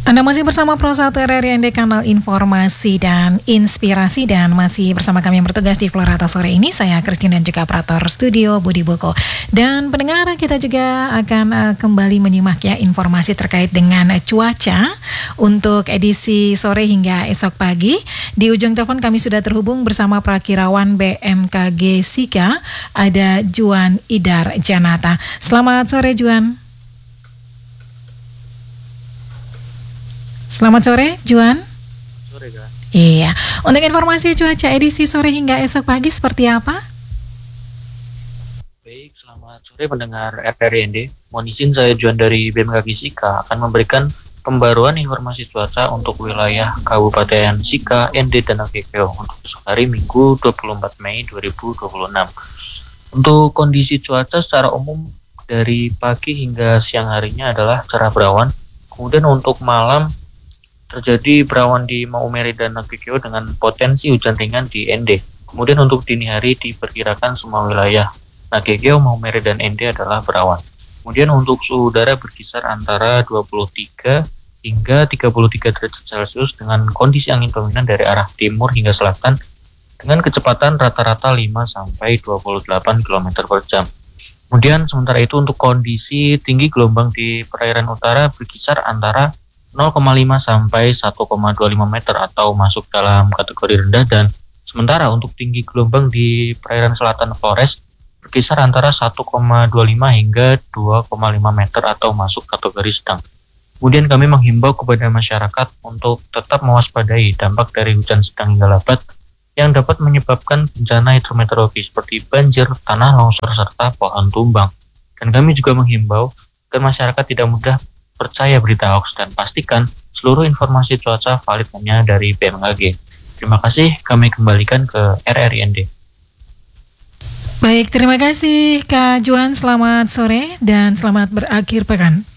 Anda masih bersama Pro 1 RRI Kanal Informasi dan Inspirasi, dan masih bersama kami yang bertugas di Florata sore ini. Saya Christine dan juga operator studio Budi Boko. Dan pendengar, kita juga akan kembali menyimak ya informasi terkait dengan cuaca untuk edisi sore hingga esok pagi. Di ujung telepon kami sudah terhubung bersama Prakirawan BMKG Sika, ada Juan Idar Janata. Selamat sore Juan. Selamat sore, Juan. Sore, Kak. Iya. Untuk informasi cuaca edisi sore hingga esok pagi seperti apa? Baik, selamat sore pendengar RRI. Mohon izin, saya Juan dari BMKG Sika akan memberikan pembaruan informasi cuaca untuk wilayah Kabupaten Sika, ND, dan AGKO untuk esok hari Minggu 24 Mei 2026. Untuk kondisi cuaca secara umum dari pagi hingga siang harinya adalah cerah berawan. Kemudian untuk malam terjadi berawan di Maumere dan AGKO dengan potensi hujan ringan di ND. Kemudian untuk dini hari diperkirakan semua wilayah AGKO, Maumere, dan ND adalah berawan. Kemudian untuk suhu udara berkisar antara 23 hingga 33 derajat Celcius dengan kondisi angin dominan dari arah timur hingga selatan dengan kecepatan rata-rata 5 sampai 28 km per jam. Kemudian sementara itu untuk kondisi tinggi gelombang di perairan utara berkisar antara 0,5 sampai 1,25 meter atau masuk dalam kategori rendah, dan sementara untuk tinggi gelombang di perairan selatan Flores berkisar antara 1,25 hingga 2,5 meter atau masuk kategori sedang. Kemudian kami menghimbau kepada masyarakat untuk tetap mewaspadai dampak dari hujan sedang hingga lebat yang dapat menyebabkan bencana hidrometeorologi seperti banjir, tanah longsor, serta pohon tumbang. Dan kami juga menghimbau agar masyarakat tidak mudah percaya berita hoax dan pastikan seluruh informasi cuaca valid hanya dari BMKG. Terima kasih, kami kembalikan ke RRI. Baik, terima kasih Kak Juan, selamat sore dan selamat berakhir pekan.